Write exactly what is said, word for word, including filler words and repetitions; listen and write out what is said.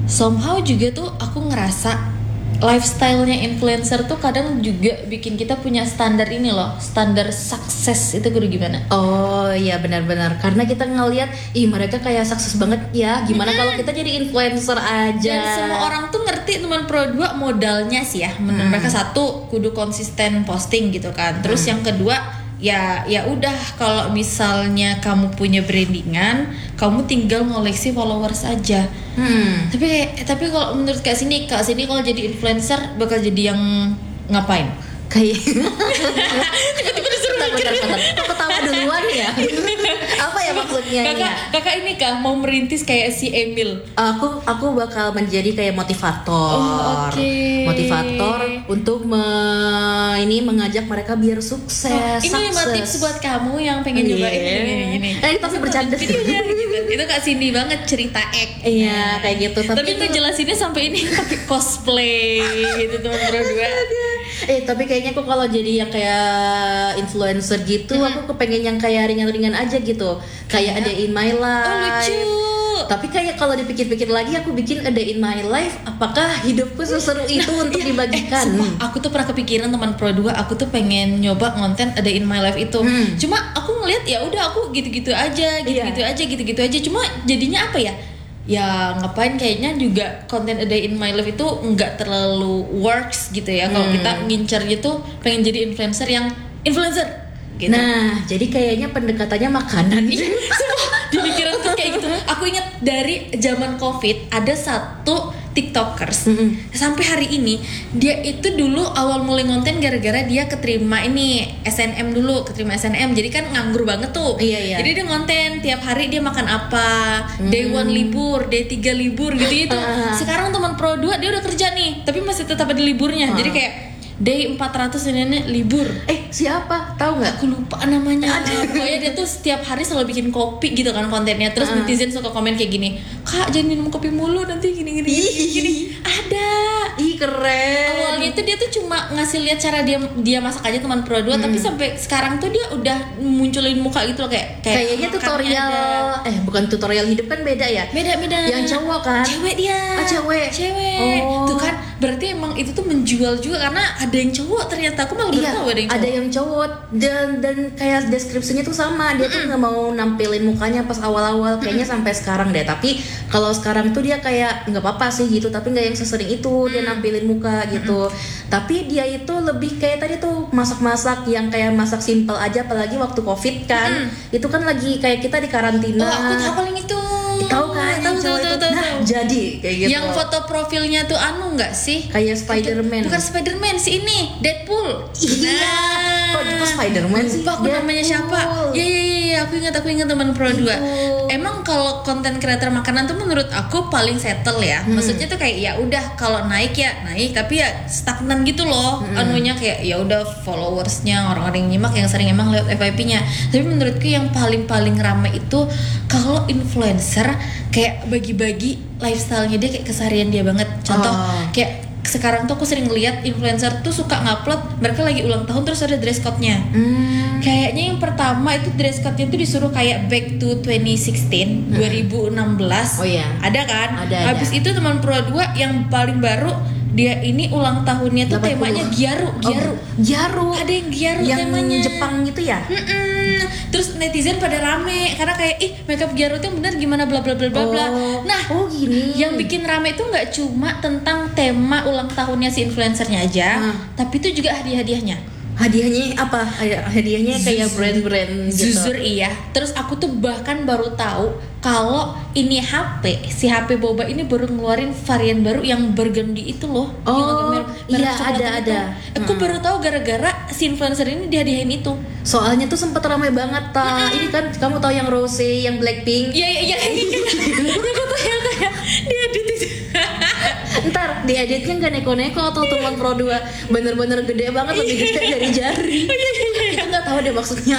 somehow juga tuh aku ngerasa lifestyle-nya influencer tuh kadang juga bikin kita punya standar ini loh, standar sukses itu kudu gimana? Oh iya benar-benar, karena kita ngelihat ih mereka kayak sukses banget ya, gimana hmm. kalau kita jadi influencer aja. Dan semua orang tuh ngerti teman Pro dua modalnya sih ya, menurut hmm. mereka satu kudu konsisten posting gitu kan. Terus hmm. yang kedua ya ya udah kalau misalnya kamu punya brandingan, kamu tinggal ngoleksi followers aja. Hmm. Tapi tapi kalau menurut Kak Sini, Kak Sini kalau jadi influencer bakal jadi yang ngapain? Kayak tiba-tiba disuruh mikir. Aku tahu duluan ya. Apa ya maksudnya? Kakak, kakak ini kah mau merintis kayak si Emil? Aku aku bakal menjadi kayak motivator. Oh, okay. Motivator untuk me, ini mengajak mereka biar sukses. Oh, ini lima tips buat kamu yang pengen yeah. nyobain gini-gini. Eh, tapi bercanda videonya gitu. Itu Kak Cindy banget cerita ek. Iya, kayak gitu. Tapi, tapi itu jelasinnya sampai ini pakai cosplay gitu teman berdua. Eh, tapi kayaknya aku kalau jadi yang kayak influencer gitu, hmm. aku kepengen yang kayak ringan-ringan aja gitu. Kayak ada in my life. Oh, lucu. Tapi kayak kalau dipikir-pikir lagi, aku bikin a day in my life, apakah hidupku seseru itu untuk dibagikan? Eh, sumpah, aku tuh pernah kepikiran teman Pro dua, aku tuh pengen nyoba konten a day in my life itu. Hmm. Cuma aku ngeliat ya udah aku gitu-gitu aja, gitu-gitu yeah. aja, gitu-gitu aja. Cuma jadinya apa ya? Ya ngapain, kayaknya juga konten a day in my life itu nggak terlalu works gitu ya. Hmm. Kalau kita ngincernya tuh pengen jadi influencer yang influencer. Gitu. Nah, jadi kayaknya pendekatannya makanan. Semua di pikiran tuh kayak gitu. Aku ingat dari zaman Covid ada satu TikTokers mm-hmm. sampai hari ini dia itu dulu awal mulai konten gara-gara dia keterima ini S N M dulu, keterima S N M. Jadi kan nganggur banget tuh. Iya, iya. Jadi dia konten tiap hari dia makan apa, mm. day one libur, day tiga libur gitu-gitu. Uh. Sekarang teman Pro dua dia udah kerja nih, tapi masih tetap ada liburnya. Uh. Jadi kayak day empat ratus ini libur. Eh, siapa? Tahu nggak? Aku lupa namanya. Pokoknya dia tuh setiap hari selalu bikin kopi gitu kan kontennya. Terus uh. netizen suka komen kayak gini, "Kak, jangan minum kopi mulu, nanti gini-gini gini." Ada. Ih, keren. Awalnya itu dia tuh cuma ngasih lihat cara dia dia masak aja teman Pro dua, hmm. tapi sampai sekarang tuh dia udah munculin muka gitu loh kayak kayak kayaknya tutorial ada. Eh, bukan tutorial hidup kan beda ya? Beda-beda. Yang cowok kan? Cewek dia. Ah, cewek. Cewek. Oh. Tuh kan berarti emang itu tuh menjual juga karena ada yang cowok ternyata. Aku malah iya, baru tahu ada yang cowok. Ada yang cowok dan dan kayak deskripsinya tuh sama. Dia mm-mm. tuh nggak mau nampilin mukanya pas awal-awal. Kayaknya mm-mm. sampai sekarang deh. Tapi kalau sekarang tuh dia kayak nggak apa-apa sih gitu. Tapi nggak yang sesering itu dia nampilin muka gitu. Mm-hmm. Tapi dia itu lebih kayak tadi tuh masak-masak yang kayak masak simple aja, apalagi waktu Covid kan. Mm-hmm. Itu kan lagi kayak kita di karantina. Oh, aku tahu paling itu. Tahu kan yang cowok itu. Nah, tahu. Jadi kayak gitu. Yang foto profilnya tuh anu enggak sih? Kayak Spider-Man. Bukan Spider-Man sih, ini Deadpool. Iya. Nah. Kok itu Spider-Man sih? Lupa aku namanya siapa. Iya iya iya, aku ingat aku ingat teman Pro dua. Emang kalau konten kreator makanan tuh menurut aku paling settle ya. Hmm. Maksudnya tuh kayak ya udah kalau naik ya naik, tapi ya stagnan gitu loh. Hmm. Anunya kayak ya udah followersnya orang-orang yang nyimak yang sering emang lewat F Y P-nya. Tapi menurutku yang paling-paling ramai itu kalau influencer kayak bagi-bagi lifestyle-nya dia, kayak keseharian dia banget. Contoh oh. kayak sekarang tuh aku sering lihat influencer tuh suka ngupload mereka lagi ulang tahun terus ada dress code-nya. Hmm. Kayaknya yang pertama itu dress code-nya tuh disuruh kayak back to twenty sixteen, hmm. dua ribu enam belas. Oh iya. Ada kan? Ada. Habis ada. itu teman Pro dua yang paling baru dia ini ulang tahunnya tuh delapan puluh. Temanya Gyaru, Gyaru. Oh, Gyaru. Ada yang Gyaru yang temanya. Jepang gitu ya? Mm-mm. Terus netizen pada rame karena kayak ih makeup Gyaru itu bener gimana bla bla bla bla bla. Oh. Nah, oh gini. Yang bikin rame itu nggak cuma tentang tema ulang tahunnya si influencernya aja, hmm. tapi itu juga hadiah-hadiahnya. Hadiahnya apa? Hadiahnya kayak brand-brand gitu. Jujur iya. Terus aku tuh bahkan baru tahu kalau ini H P, si H P Boba ini baru ngeluarin varian baru yang burgundy itu loh. Oh, yang iya ada ada. Aku hmm. baru tahu gara-gara si influencer ini dihadiahin itu. Soalnya tuh sempet ramai banget ta. Ini kan kamu tahu yang Rose, yang Blackpink. Iya iya iya. Aku tahu yang kayak diedit itu. Ntar dieditnya nggak neko-neko atau teman Pro dua bener-bener gede banget, lebih gede dari jari. Itu nggak tahu deh maksudnya